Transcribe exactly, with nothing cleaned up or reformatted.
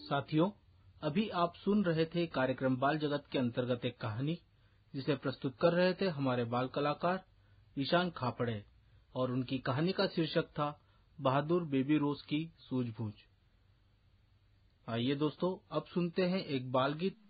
साथियों, अभी आप सुन रहे थे कार्यक्रम बाल जगत के अंतर्गत एक कहानी जिसे प्रस्तुत कर रहे थे हमारे बाल कलाकार ईशान खापड़े और उनकी कहानी का शीर्षक था बहादुर बेबी रोज की सूझबूझ। आइए दोस्तों, अब सुनते हैं एक बाल गीत